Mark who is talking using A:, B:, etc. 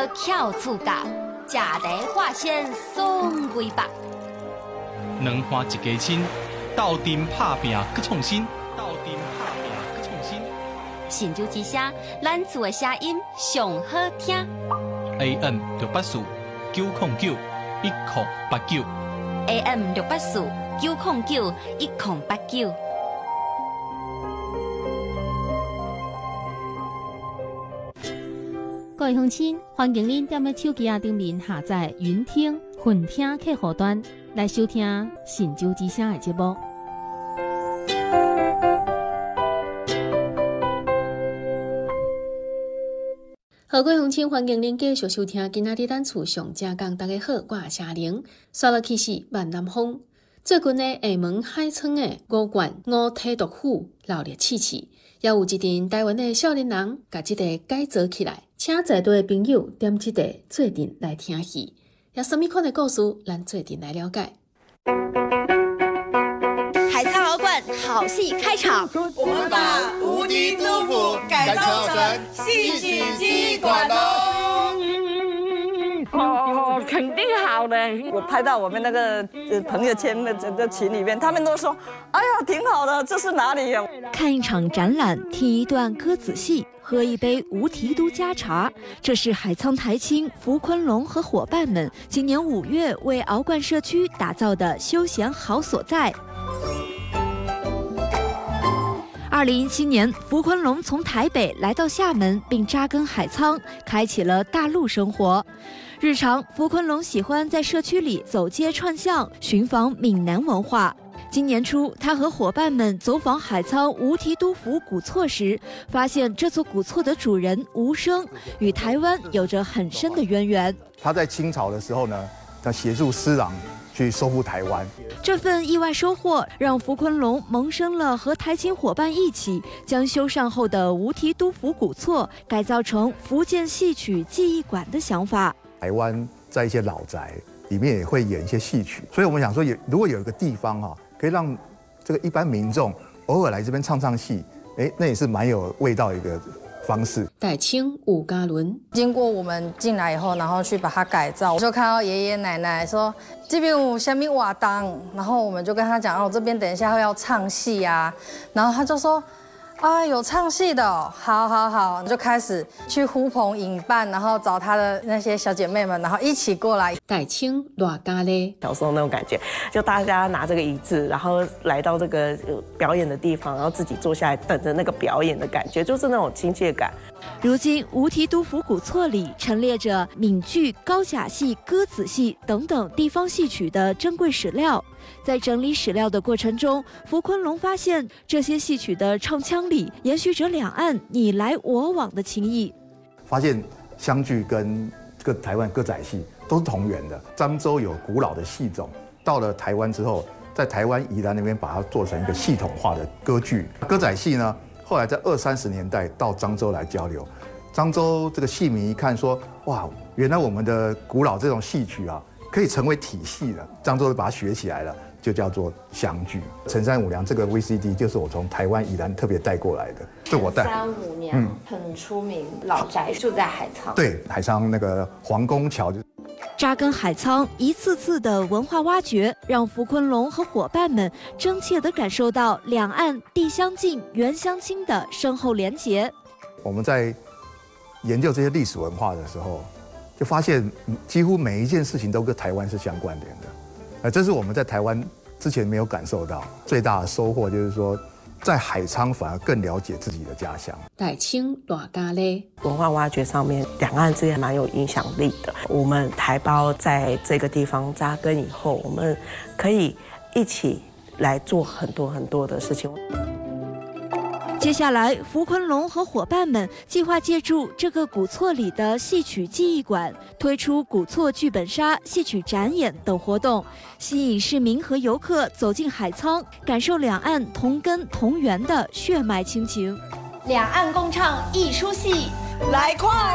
A: 翘厝角，食茶化纤爽规白。
B: 两花一家亲，斗阵拍拼搁创新，
A: 神州之声，咱厝的声音上好听。
B: AM 684-909-1089
A: AM 684-909-1089。
C: 各位乡亲，欢迎您踮咧手机顶面下载云听、混听客户端来收听神州之声的节目。好，各位乡亲，欢迎您继续收听今仔日咱厝上正讲。大家好，我是夏玲。刷落去是万南风。最近呢，厦门海村的五冠五体毒妇闹热刺刺，也有一群台湾的少年人把这个改造起来，请在座的朋友踮这个做阵来听戏。有什么款的故事，咱做阵来了解。
A: 海沧老馆好戏开场，
D: 我们把无敌督府改造成戏曲记忆馆喽！
E: 哦，肯定好的。我拍到我们那个朋友圈的整个群里面，他们都说：“哎呀，挺好的，这是哪里呀？”
F: 看一场展览，听一段歌子戏，喝一杯无提督加茶，这是海沧台青福昆龙和伙伴们今年5月为鳌冠社区打造的休闲好所在。2017年，福昆龙从台北来到厦门，并扎根海沧，开启了大陆生活。日常，福昆龙喜欢在社区里走街串巷，寻访闽南文化。今年初，他和伙伴们走访海沧无提督府古厝时，发现这座古厝的主人吴生与台湾有着很深的渊源。
G: 他在清朝的时候呢，他协助施琅去收复台湾。
F: 这份意外收获让福昆龙萌生了和台青伙伴一起将修缮后的无提督府古厝改造成福建戏曲记忆馆的想法。
G: 台湾在一些老宅里面也会演一些戏曲，所以我们想说如果有一个地方可以让这个一般民众偶尔来这边唱唱戏，那也是蛮有味道的一个方式。
C: 台青吴嘉伦
H: 经过我们进来以后，然后去把它改造，就看到爷爷奶奶说这边有虾米瓦当，然后我们就跟他讲哦，这边等一下要唱戏啊，然后他就说啊，有唱戏的哦，好，就开始去呼朋引伴，然后找他的那些小姐妹们，然后一起过来。
C: 台青热咖喱，
E: 小时候那种感觉，就大家拿这个椅子，然后来到这个表演的地方，然后自己坐下来等着那个表演的感觉，就是那种亲切感。
F: 如今，无提督府古厝里陈列着闽剧、高甲戏、歌子戏等等地方戏曲的珍贵史料。在整理史料的过程中，福昆龙发现这些戏曲的唱腔里延续着两岸你来我往的情谊。
G: 发现湘剧跟这个台湾歌仔戏都是同源的。漳州有古老的戏种，到了台湾之后，在台湾宜兰那边把它做成一个系统化的歌剧。歌仔戏呢，后来在20-30年代到漳州来交流。漳州这个戏迷一看说，哇，原来我们的古老这种戏曲可以成为体系的，漳州就把它学起来了，就叫做湘剧。陈三五娘这个 VCD 就是我从台湾宜兰特别带过来的，是我带。
I: 三五娘很出名，老宅就在海沧。
G: 对，海沧那个皇宫桥。
F: 扎根海沧，一次次的文化挖掘，让福昆龙和伙伴们真切地感受到两岸地相近、缘相亲的深厚连结。
G: 我们在研究这些历史文化的时候，就发现几乎每一件事情都跟台湾是相关联的，这是我们在台湾之前没有感受到。最大的收获就是说，在海沧反而更了解自己的家乡。
C: 台青热咖喱
E: 文化挖掘上面，两岸之间蛮有影响力的。我们台胞在这个地方扎根以后，我们可以一起来做很多的事情。
F: 接下来，福昆龙和伙伴们计划借助这个古厝里的戏曲记忆馆，推出古厝剧本杀、戏曲展演等活动，吸引市民和游客走进海沧，感受两岸同根同源的血脉亲情。
A: 两岸共唱一出戏，
D: 来看